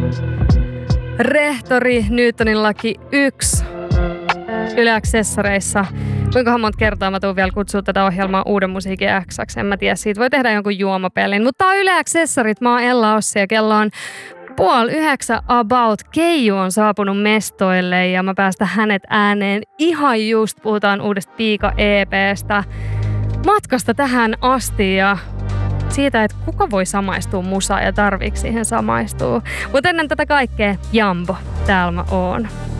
Rehtori Newtonin laki 1 Yle Accessoreissa. Kuinkahan monta kertaa mä tuun vielä kutsua tätä ohjelmaa Uuden musiikin X:ksi. En mä tiedä, siitä voi tehdä jonkun juomapelin. Mutta tää on Yle Accessorit. Mä oon Ella Ossi ja kello on 8:30 about. Keiju on saapunut mestoille ja mä päästän hänet ääneen. Ihan just puhutaan uudesta Piika-EP:stä. Matkasta tähän asti ja siitä, että kuka voi samaistua musaan ja tarviiko siihen samaistua. Mutta ennen tätä kaikkea, Jambo, täällä mä oon.